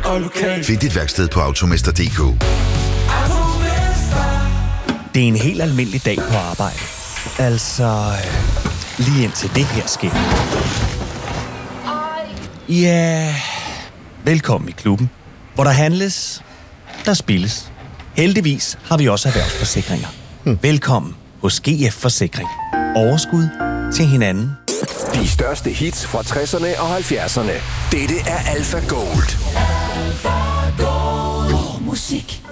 og lokal. Find dit værksted på Automester.dk. Det er en helt almindelig dag på arbejde. Altså, lige indtil det her sker. Ja, velkommen i klubben, hvor der handles, der spilles. Heldigvis har vi også erhvervsforsikringer. Velkommen hos GF Forsikring. Overskud til hinanden. De største hits fra 60'erne og 70'erne. Dette er Alpha Gold. Alpha Gold. God musik.